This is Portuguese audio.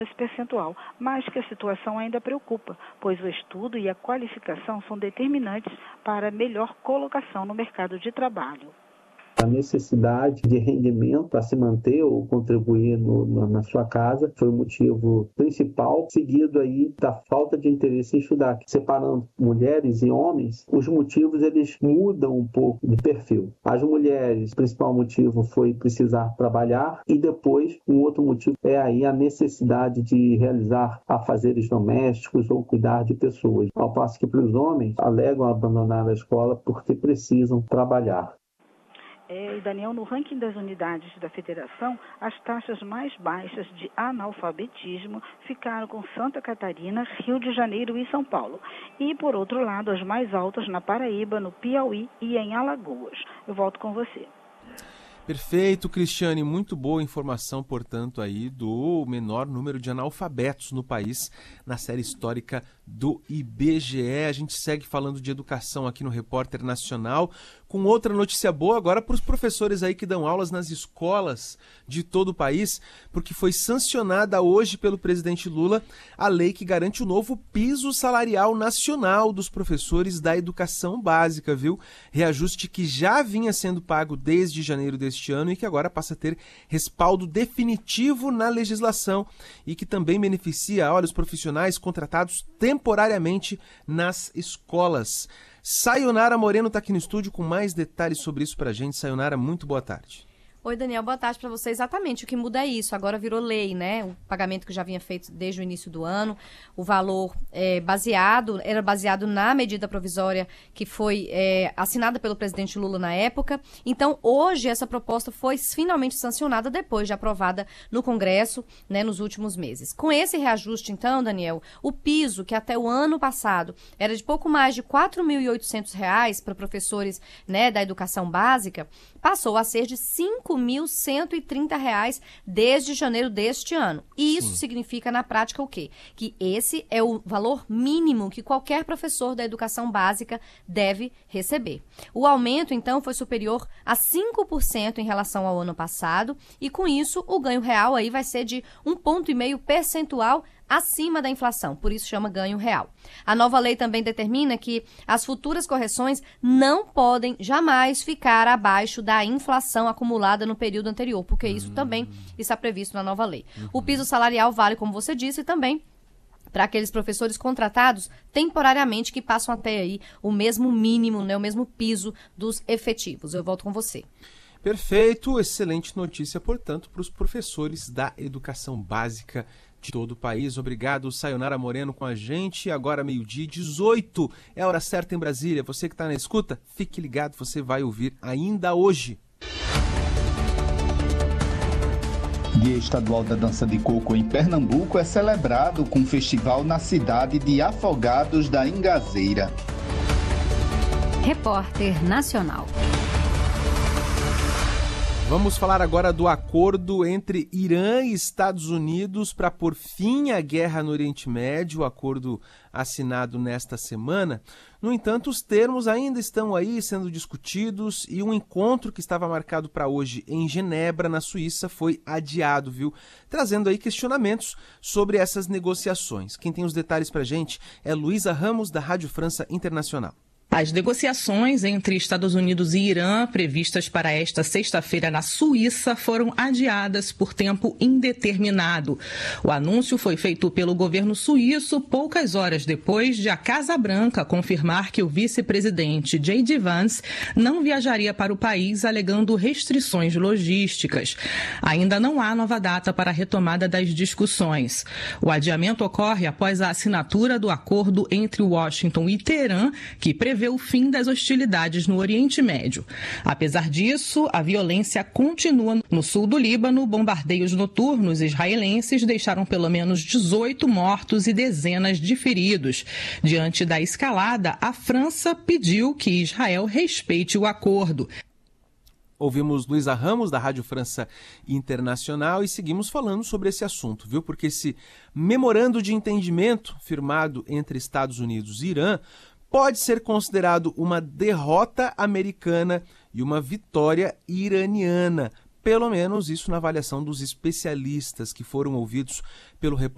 esse percentual, mas que a situação ainda preocupa, pois o estudo e a qualificação são determinantes para a melhor colocação no mercado de trabalho. A necessidade de rendimento para se manter ou contribuir na sua casa foi o motivo principal, seguido aí da falta de interesse em estudar. Separando mulheres e homens, os motivos eles mudam um pouco de perfil. As mulheres, o principal motivo foi precisar trabalhar, e depois um outro motivo é aí a necessidade de realizar afazeres domésticos ou cuidar de pessoas. Ao passo que para os homens alegam abandonar a escola porque precisam trabalhar. E Daniel, no ranking das unidades da federação, as taxas mais baixas de analfabetismo ficaram com Santa Catarina, Rio de Janeiro e São Paulo. E, por outro lado, as mais altas na Paraíba, no Piauí e em Alagoas. Eu volto com você. Perfeito, Cristiane. Muito boa informação, portanto, aí do menor número de analfabetos no país na série histórica do IBGE. A gente segue falando de educação aqui no Repórter Nacional, com outra notícia boa agora para os professores aí que dão aulas nas escolas de todo o país, porque foi sancionada hoje pelo presidente Lula a lei que garante o novo piso salarial nacional dos professores da educação básica, viu? Reajuste que já vinha sendo pago desde janeiro deste ano e que agora passa a ter respaldo definitivo na legislação e que também beneficia, olha, os profissionais contratados temporariamente nas escolas. Sayonara Moreno está aqui no estúdio com mais detalhes sobre isso pra gente. Sayonara, muito boa tarde. Oi, Daniel, boa tarde para você. Exatamente, o que muda é isso, agora virou lei, né? O pagamento que já vinha feito desde o início do ano, o valor era baseado na medida provisória que foi assinada pelo presidente Lula na época. Então, hoje, essa proposta foi finalmente sancionada depois de aprovada no Congresso, né, nos últimos meses. Com esse reajuste, então, Daniel, o piso, que até o ano passado era de pouco mais de R$ 4.800 para professores, né, da educação básica, passou a ser de R$ 5.130 desde janeiro deste ano. E isso significa, na prática, o quê? Que esse é o valor mínimo que qualquer professor da educação básica deve receber. O aumento, então, foi superior a 5% em relação ao ano passado e, com isso, o ganho real aí vai ser de 1,5 percentual acima da inflação, por isso chama ganho real. A nova lei também determina que as futuras correções não podem jamais ficar abaixo da inflação acumulada no período anterior, porque isso também está previsto na nova lei. O piso salarial vale, como você disse, também para aqueles professores contratados temporariamente que passam até aí o mesmo mínimo, né, o mesmo piso dos efetivos. Eu volto com você. Perfeito, excelente notícia, portanto, para os professores da educação básica de todo o país. Obrigado, Sayonara Moreno, com a gente. Agora, 12h18, é a hora certa em Brasília. Você que está na escuta, fique ligado, você vai ouvir ainda hoje. Dia Estadual da Dança de Coco em Pernambuco é celebrado com um festival na cidade de Afogados da Ingazeira. Repórter Nacional. Vamos falar agora do acordo entre Irã e Estados Unidos para pôr fim à guerra no Oriente Médio, o acordo assinado nesta semana. No entanto, os termos ainda estão aí sendo discutidos e um encontro que estava marcado para hoje em Genebra, na Suíça, foi adiado, viu? Trazendo aí questionamentos sobre essas negociações. Quem tem os detalhes para a gente é Luísa Ramos, da Rádio França Internacional. As negociações entre Estados Unidos e Irã, previstas para esta sexta-feira na Suíça, foram adiadas por tempo indeterminado. O anúncio foi feito pelo governo suíço poucas horas depois de a Casa Branca confirmar que o vice-presidente J.D. Vance não viajaria para o país, alegando restrições logísticas. Ainda não há nova data para a retomada das discussões. O adiamento ocorre após a assinatura do acordo entre Washington e Teherã, que prevê o fim das hostilidades no Oriente Médio. Apesar disso, a violência continua no sul do Líbano. Bombardeios noturnos israelenses deixaram pelo menos 18 mortos e dezenas de feridos. Diante da escalada, a França pediu que Israel respeite o acordo. Ouvimos Luísa Ramos, da Rádio França Internacional, e seguimos falando sobre esse assunto, viu? Porque esse memorando de entendimento firmado entre Estados Unidos e Irã pode ser considerado uma derrota americana e uma vitória iraniana. Pelo menos isso na avaliação dos especialistas que foram ouvidos pelo repórter